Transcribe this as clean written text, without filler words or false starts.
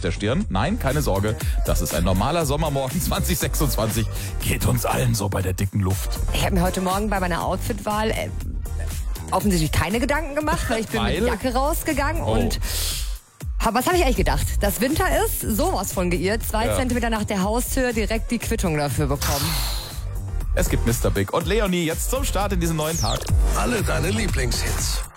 der Stirn. Nein, keine Sorge, das ist ein normaler Sommermorgen 2026. Geht uns allen so bei der dicken Luft. Ich habe mir heute Morgen bei meiner Outfitwahl offensichtlich keine Gedanken gemacht, weil ich bin mit Jacke rausgegangen und... Was habe ich eigentlich gedacht? Dass Winter ist? Sowas von geirrt. 2 Zentimeter nach der Haustür direkt die Quittung dafür bekommen. Es gibt Mr. Big und Leonie jetzt zum Start in diesen neuen Tag. Alle deine Lieblingshits.